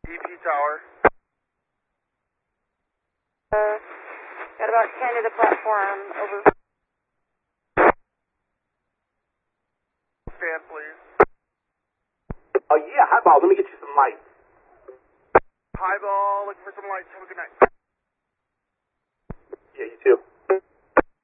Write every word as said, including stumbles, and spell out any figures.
D P Tower. Uh, got about ten to the platform, over. Stand, please. Oh, yeah, highball, let me get you some light. Highball, looking for some lights. Have a good night.